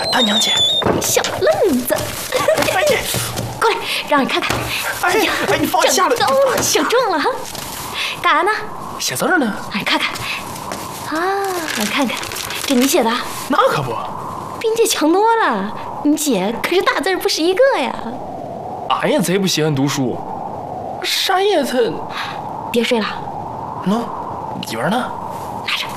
大娘姐， 小愣子， 哎呀， 过来，让你看看。 哎呀，哎，你放下了， 整中了，整中了哈。干啥呢？ 写字呢。 哎，看看。啊，来看看，这你写的？ 那可不， 比你姐强多了。你姐可是大字不识一个呀。 俺也贼不喜欢读书。山野他， 别睡了。 喏，里边呢。